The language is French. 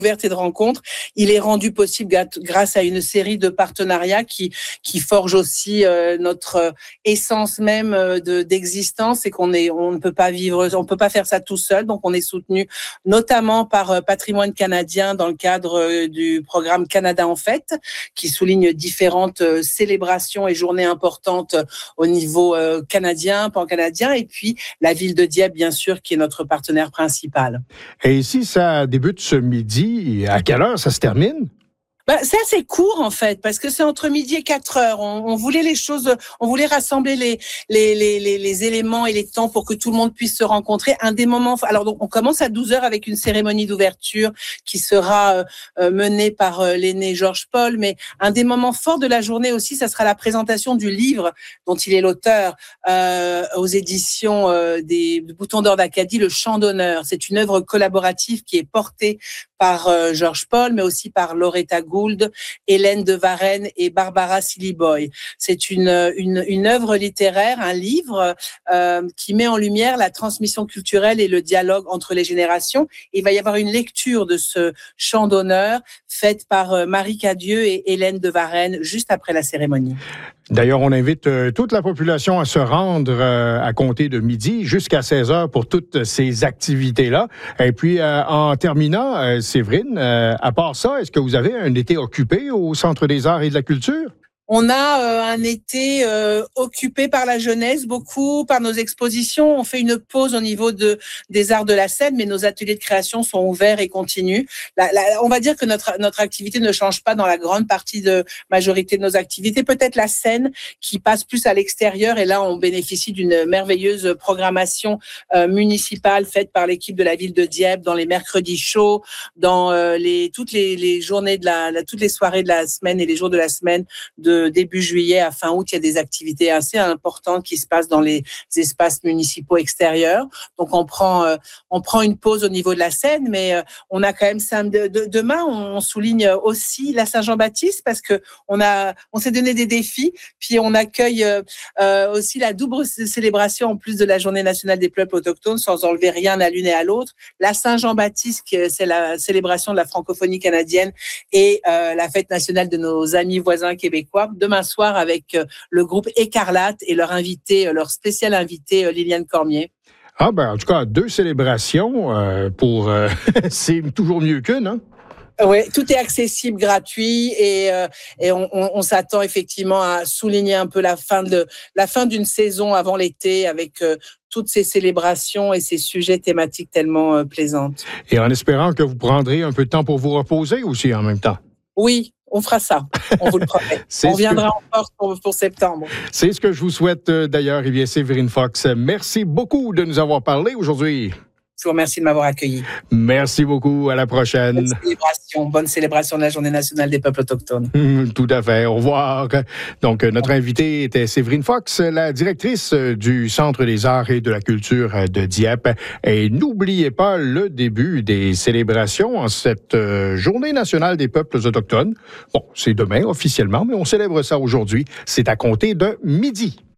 et de rencontres, il est rendu possible grâce à une série de partenariats qui forgent aussi notre essence même d'existence, et on ne peut pas vivre, on peut pas faire ça tout seul. Donc on est soutenu notamment par Patrimoine canadien dans le cadre du programme Canada en fête, qui souligne différentes célébrations et journées importantes au niveau canadien, pan-canadien, et puis la ville de Dieppe, bien sûr, qui est notre partenaire principal. Et ici, ça débute ce midi. À quelle heure ça se termine? C'est assez court, en fait, parce que c'est entre midi et 4 heures. On voulait on voulait rassembler les éléments et les temps pour que tout le monde puisse se rencontrer. Alors, donc, on commence à 12 heures avec une cérémonie d'ouverture qui sera menée par l'aîné Georges Paul. Mais un des moments forts de la journée aussi, ça sera la présentation du livre dont il est l'auteur aux éditions des Boutons d'Or d'Acadie, Le Chant d'honneur. C'est une œuvre collaborative qui est portée par Georges Paul, mais aussi par Loretta Gould, Hélène de Varenne et Barbara Siliboy. C'est une œuvre littéraire, un livre qui met en lumière la transmission culturelle et le dialogue entre les générations. Il va y avoir une lecture de ce chant d'honneur faite par Marie Cadieux et Hélène de Varenne juste après la cérémonie. D'ailleurs, on invite toute la population à se rendre à compter de midi jusqu'à 16 heures pour toutes ces activités-là. Et puis, en terminant, Séverine, à part ça, est-ce que vous avez un été occupé au Centre des arts et de la culture? On a un été occupé par la jeunesse, beaucoup par nos expositions. On fait une pause au niveau des arts de la scène, mais nos ateliers de création sont ouverts et continuent. On va dire que notre activité ne change pas dans la grande majorité de nos activités. Peut-être la scène qui passe plus à l'extérieur, et là on bénéficie d'une merveilleuse programmation municipale faite par l'équipe de la ville de Dieppe dans les mercredis chauds, dans toutes les journées toutes les soirées de la semaine et les jours de la semaine de début juillet à fin août. Il y a des activités assez importantes qui se passent dans les espaces municipaux extérieurs. Donc on prend une pause au niveau de la scène, mais on a quand même demain on souligne aussi la Saint-Jean-Baptiste, parce que on s'est donné des défis, puis on accueille aussi la double célébration en plus de la Journée nationale des peuples autochtones, sans enlever rien à l'une et à l'autre. La Saint-Jean-Baptiste, c'est la célébration de la francophonie canadienne, et la fête nationale de nos amis voisins québécois demain soir avec le groupe Écarlate et leur spécial invité Liliane Cormier. En tout cas, 2 célébrations c'est toujours mieux qu'une, hein? Oui, tout est accessible, gratuit, et on s'attend effectivement à souligner un peu la fin d'une saison avant l'été avec toutes ces célébrations et ces sujets thématiques tellement plaisantes. Et en espérant que vous prendrez un peu de temps pour vous reposer aussi en même temps. Oui, on fera ça, on vous le promet. On viendra en force pour septembre. C'est ce que je vous souhaite d'ailleurs. Eh bien, Séverine Fox, merci beaucoup de nous avoir parlé aujourd'hui. Je vous remercie de m'avoir accueilli. Merci beaucoup. À la prochaine. Bonne célébration de la Journée nationale des peuples autochtones. Tout à fait. Au revoir. Donc, notre invitée était Séverine Fox, la directrice du Centre des arts et de la culture de Dieppe. Et n'oubliez pas le début des célébrations en cette Journée nationale des peuples autochtones. Bon, c'est demain officiellement, mais on célèbre ça aujourd'hui. C'est à compter de midi.